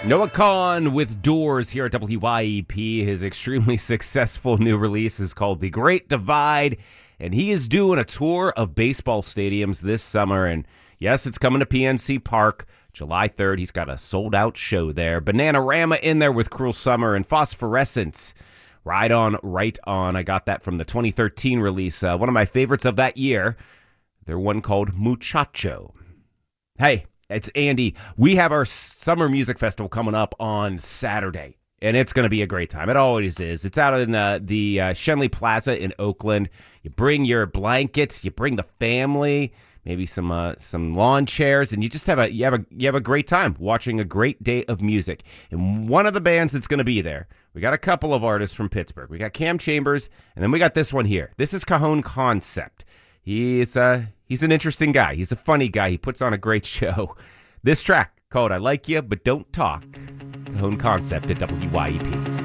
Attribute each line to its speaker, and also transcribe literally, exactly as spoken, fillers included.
Speaker 1: Noah Kahan with Doors here at W Y E P. His extremely successful new release is called The Great Divide, and he is doing a tour of baseball stadiums this summer. And yes, it's coming to P N C Park July third. He's got a sold-out show there. Bananarama in there with Cruel Summer and Phosphorescence. Ride On, Right On. I got that from the twenty thirteen release. Uh, one of my favorites of that year. They're one called Muchacho. Hey, it's Andy. We have our Summer Music Festival coming up on Saturday, and it's going to be a great time. It always is. It's out in the, the uh, Schenley Plaza in Oakland. You bring your blankets, you bring the family, maybe some uh, some lawn chairs, and you just have a you have a you have a great time watching a great day of music. And one of the bands that's going to be there, we got a couple of artists from Pittsburgh. We got Cam Chambers, and then we got this one here. This is Cajon Concept. He's uh he's an interesting guy. He's a funny guy. He puts on a great show. This track called "I Like You But Don't Talk." Cajon Concept at W Y E P.